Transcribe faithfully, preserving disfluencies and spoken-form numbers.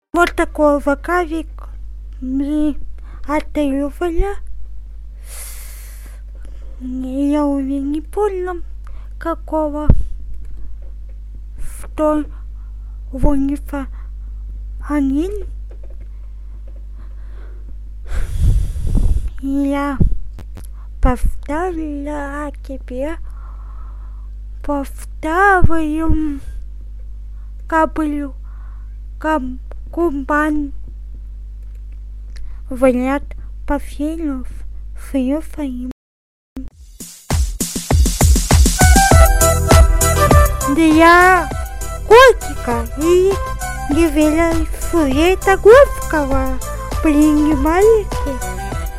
Вот такой ваковик мне отелювали. Я уже не помню, какого, что вунифа один. Я повторила тебе, повторю каплю кам кумбан вариант пофилов фьюфаим. Для котика и гивеля фрета Говского принимали